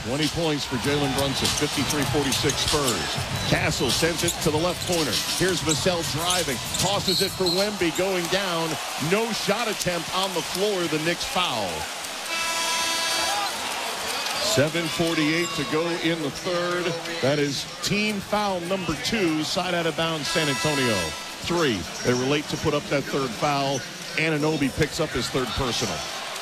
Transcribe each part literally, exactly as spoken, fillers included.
twenty points for Jalen Brunson, fifty-three forty-six Spurs. Castle sends it to the left corner. Here's Vassell driving, tosses it for Wemby, going down. No shot attempt on the floor. The Knicks foul. seven forty-eight to go in the third. That is team foul number two. Side out of bounds, San Antonio. Three. They were late to put up that third foul. Anunoby picks up his third personal.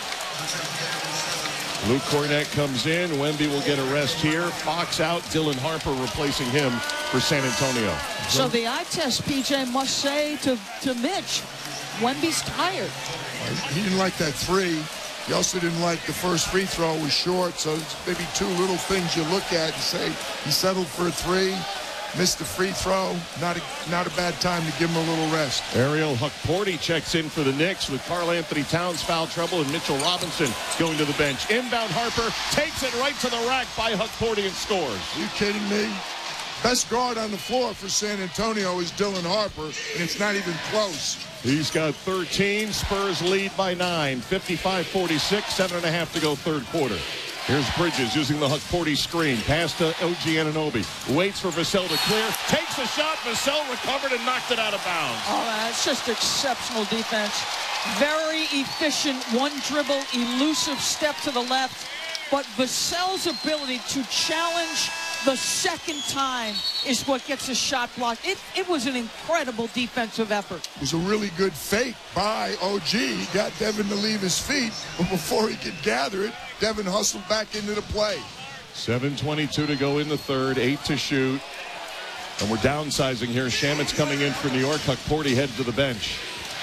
Luke Kornet comes in. Wemby will get a rest here. Fox out. Dylan Harper replacing him for San Antonio. So the eye test, P J, must say to, to Mitch, Wemby's tired. He didn't like that three. He also didn't like the first free throw. It was short, so it's maybe two little things you look at and say he settled for a three, missed the free throw. Not a, not a bad time to give him a little rest. Ariel Hukporti checks in for the Knicks with Karl Anthony Towns foul trouble and Mitchell Robinson going to the bench. Inbound Harper takes it right to the rack by Hukporti and scores. Are you kidding me? Best guard on the floor for San Antonio is Dylan Harper, and it's not even close. He's got thirteen. Spurs lead by nine. fifty-five forty-six. Seven and a half to go third quarter. Here's Bridges using the Hukporti screen. Pass to O G Anunoby. Waits for Vassell to clear. Takes a shot. Vassell recovered and knocked it out of bounds. Oh, that's just exceptional defense. Very efficient. One dribble, elusive step to the left. But Vassell's ability to challenge the second time is what gets a shot blocked. It, it was an incredible defensive effort. It was a really good fake by O G. He got Devin to leave his feet, but before he could gather it, Devin hustled back into the play. seven twenty-two to go in the third, eight to shoot. And we're downsizing here. Shamit's coming in for New York. Hukporti headed to the bench.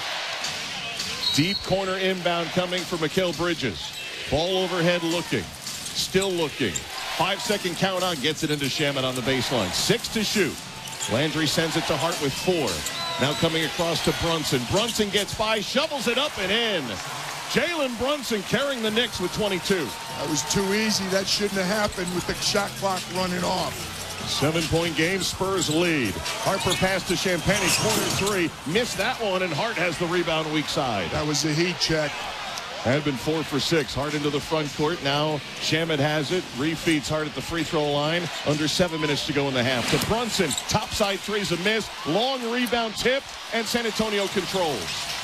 Deep corner inbound coming for Mikal Bridges. Ball overhead looking. Still looking. Five-second count on. Gets it into Shamet on the baseline. Six to shoot. Landry sends it to Hart with four. Now coming across to Brunson. Brunson gets by, shovels it up and in. Jalen Brunson carrying the Knicks with twenty-two. That was too easy. That shouldn't have happened with the shot clock running off. Seven-point game, Spurs lead. Harper pass to Champagne, corner three. Missed that one, and Hart has the rebound weak side. That was a heat check. Had been four for six. Hart into the front court. Now Shamet has it. Refeeds Hart at the free throw line. Under seven minutes to go in the half. To Brunson. Topside three's a miss. Long rebound tip. And San Antonio controls.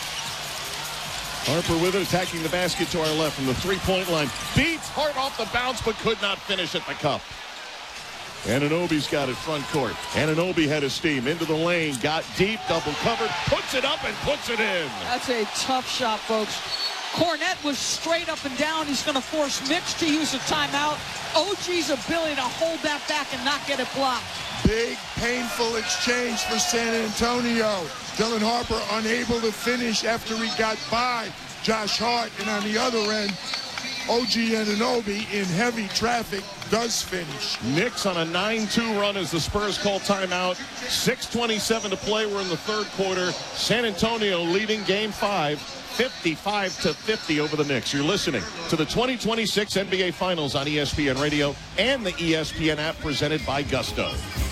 Harper with it, attacking the basket to our left from the three-point line. Beats Hart off the bounce, but could not finish at the cup. Anunoby's got it front court. Anunoby had his steam into the lane. Got deep, double covered. Puts it up and puts it in. That's a tough shot, folks. Kornet was straight up and down. He's going to force Mitch to use a timeout. O G's ability to hold that back and not get it blocked. Big, painful exchange for San Antonio. Dylan Harper unable to finish after he got by Josh Hart. And on the other end, O G Anunoby in heavy traffic does finish. Knicks on a nine two run as the Spurs call timeout. six twenty-seven to play. We're in the third quarter. San Antonio leading game five. fifty-five to fifty over the Knicks. You're listening to the twenty twenty-six N B A Finals on E S P N Radio and the E S P N app presented by Gusto.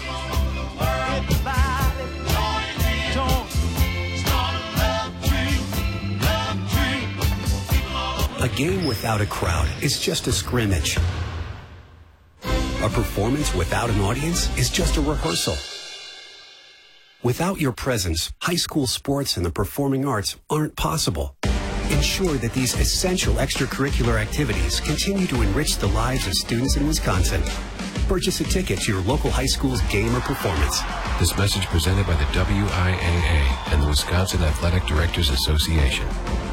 A game without a crowd is just a scrimmage. A performance without an audience is just a rehearsal. Without your presence, high school sports and the performing arts aren't possible. Ensure that these essential extracurricular activities continue to enrich the lives of students in Wisconsin. Purchase a ticket to your local high school's game or performance. This message presented by the W I A A and the Wisconsin Athletic Directors Association.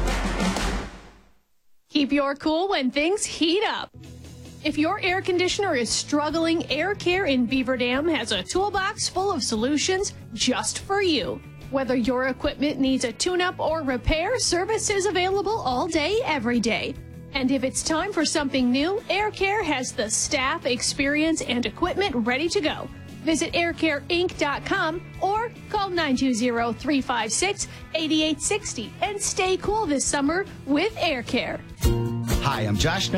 Keep your cool when things heat up. If your air conditioner is struggling, Air Care in Beaver Dam has a toolbox full of solutions just for you. Whether your equipment needs a tune-up or repair, service is available all day, every day. And if it's time for something new, Air Care has the staff, experience, and equipment ready to go. Visit air care inc dot com or call nine two zero, three five six, eight eight six zero and stay cool this summer with Air Care. Hi, I'm Josh